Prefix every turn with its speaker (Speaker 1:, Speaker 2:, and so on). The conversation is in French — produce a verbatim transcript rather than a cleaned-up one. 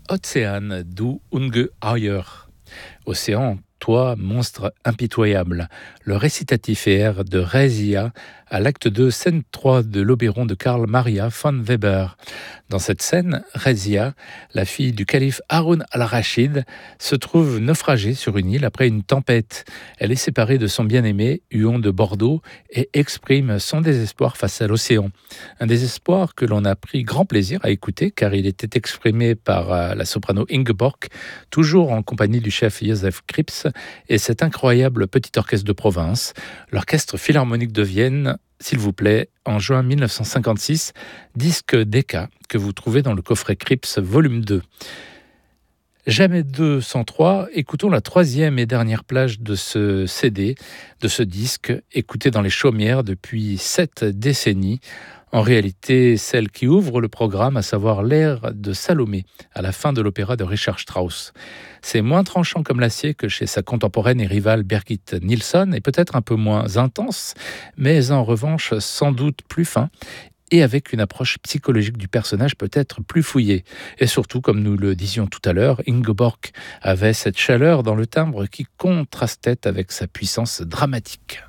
Speaker 1: Ozean du Ungeheuer. Océan, toi, monstre impitoyable. Le récitatif et air de Résia à l'acte deux, scène trois de l'Obéron de Karl Maria von Weber. Dans cette scène, Résia, la fille du calife Haroun al-Rachid, se trouve naufragée sur une île après une tempête. Elle est séparée de son bien-aimé, Huon de Bordeaux, et exprime son désespoir face à l'océan. Un désespoir que l'on a pris grand plaisir à écouter car il était exprimé par euh, la soprano Ingeborg, toujours en compagnie du chef Josef Krips et cet incroyable petit orchestre de province, l'Orchestre Philharmonique de Vienne, s'il vous plaît, en juin mille neuf cent cinquante-six, disque Decca que vous trouvez dans le coffret Krips volume deux. Jamais deux cent trois, écoutons la troisième et dernière plage de ce C D, de ce disque, écouté dans les chaumières depuis sept décennies. En réalité, celle qui ouvre le programme, à savoir l'air de Salomé, à la fin de l'opéra de Richard Strauss. C'est moins tranchant comme l'acier que chez sa contemporaine et rivale Birgit Nilsson, et peut-être un peu moins intense, mais en revanche sans doute plus fin, et avec une approche psychologique du personnage peut-être plus fouillée. Et surtout, comme nous le disions tout à l'heure, Ingeborg avait cette chaleur dans le timbre qui contrastait avec sa puissance dramatique.